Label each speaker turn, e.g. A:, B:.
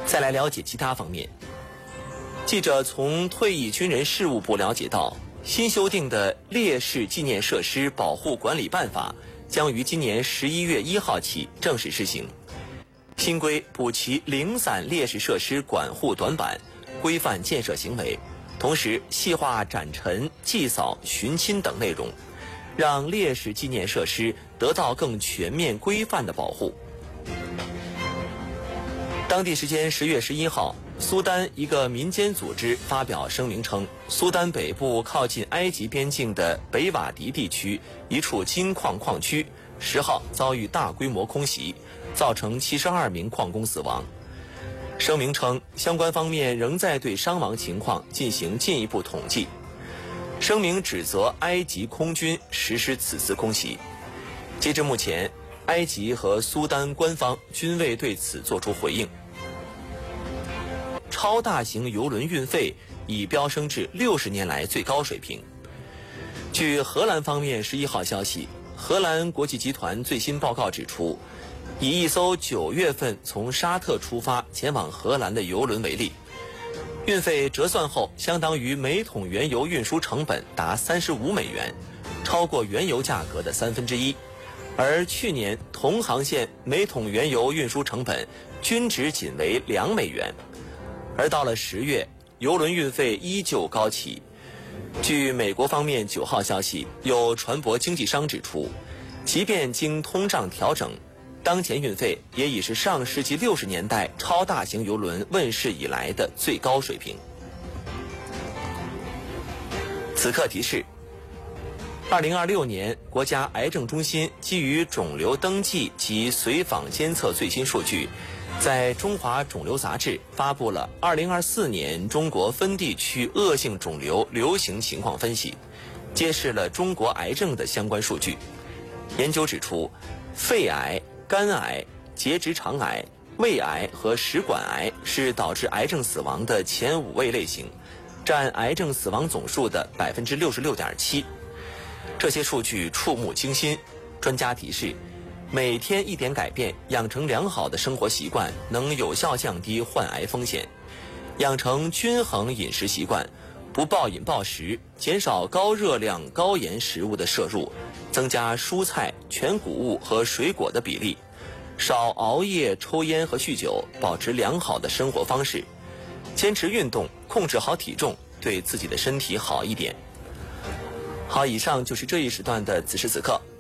A: 再来了解其他方面。记者从退役军人事务部了解到，新修订的《烈士纪念设施保护管理办法》将于今年11月1号起正式施行。新规补齐零散烈士设施管护短板，规范建设行为，同时细化展陈、祭扫、巡亲等内容，让烈士纪念设施得到更全面规范的保护。当地时间10月11号，苏丹一个民间组织发表声明称，苏丹北部靠近埃及边境的北瓦迪地区一处金矿矿区10号遭遇大规模空袭，造成72名矿工死亡。声明称，相关方面仍在对伤亡情况进行进一步统计。声明指责埃及空军实施此次空袭。截至目前，埃及和苏丹官方均未对此作出回应。超大型邮轮运费已飙升至60年来最高水平。据荷兰方面11号消息，荷兰国际集团最新报告指出，以一艘9月份从沙特出发前往荷兰的邮轮为例，运费折算后相当于每桶原油运输成本达35美元，超过原油价格的1/3。而去年同航线每桶原油运输成本均值仅为2美元。而到了10月，邮轮运费依旧高企。据美国方面9号消息，有船舶经纪商指出，即便经通胀调整，当前运费也已是上世纪60年代超大型邮轮问世以来的最高水平。此刻提示：2026年，国家癌症中心基于肿瘤登记及随访监测最新数据，在《中华肿瘤杂志》发布了2024年中国分地区恶性肿瘤流行情况分析，揭示了中国癌症的相关数据。研究指出，肺癌、肝癌、结直肠癌、胃癌和食管癌是导致癌症死亡的前5位类型，占癌症死亡总数的66.7%。这些数据触目惊心。专家提示，每天一点改变，养成良好的生活习惯，能有效降低患癌风险。养成均衡饮食习惯，不暴饮暴食，减少高热量高盐食物的摄入，增加蔬菜、全谷物和水果的比例，少熬夜、抽烟和酗酒，保持良好的生活方式，坚持运动，控制好体重，对自己的身体好一点。好，以上就是这一时段的此时此刻。